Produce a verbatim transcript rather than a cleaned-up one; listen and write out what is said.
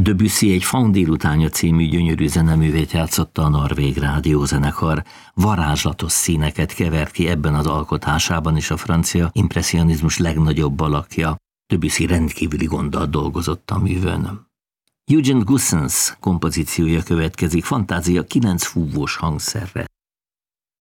Debussy egy Faun délutánya című gyönyörű zeneművét játszotta a norvég rádiózenekar. Varázslatos színeket kevert ki ebben az alkotásában is a francia impresszionizmus legnagyobb alakja. Debussy rendkívüli gonddal dolgozott a művön. Eugen Goossens kompozíciója következik, fantázia kilenc fúvós hangszerre.